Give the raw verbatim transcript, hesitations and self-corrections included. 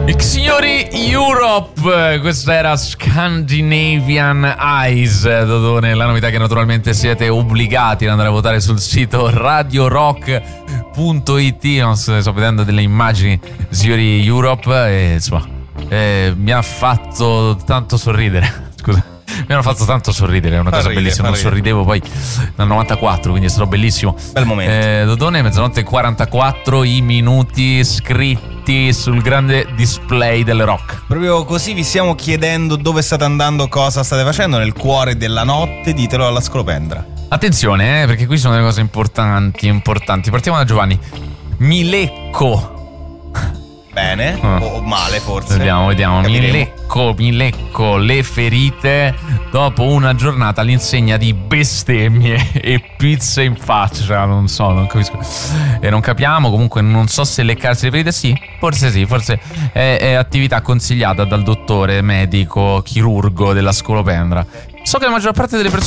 Signori Europe, questa era Scandinavian Eyes, Dodone, la novità che naturalmente siete obbligati ad andare a votare sul sito radio rock punto it. Non so, sto vedendo delle immagini, signori Europe, e insomma eh, mi ha fatto tanto sorridere. Scusa. Mi hanno fatto tanto sorridere, è una cosa Parride, bellissima. Non parride. sorridevo poi dal novantaquattro, quindi è stato bellissimo. Bel momento. Eh, Dodone, mezzanotte e quarantaquattro i minuti scritti sul grande display del rock. Proprio così vi stiamo chiedendo dove state andando, cosa state facendo nel cuore della notte, ditelo alla Scolopendra. Attenzione, eh, perché qui sono delle cose importanti, importanti. Partiamo da Giovanni. Milecco. Bene, Ah. o male forse. Vediamo, vediamo. Capiremo. Milecco, Milecco, le ferite dopo una giornata all'insegna di bestemmie e pizze in faccia. Non so, non capisco. E non capiamo. Comunque, non so se leccarsi le ferite. Sì, forse sì, forse è, è attività consigliata dal dottore medico chirurgo della Scolopendra. So che la maggior parte delle persone